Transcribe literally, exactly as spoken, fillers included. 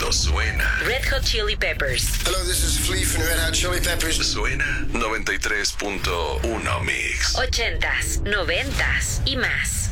cuando suena. Red Hot Chili Peppers. Hello, this is Flea from Red Hot Chili Peppers. Suena noventa y tres punto uno Mix. Ochentas, noventas y más.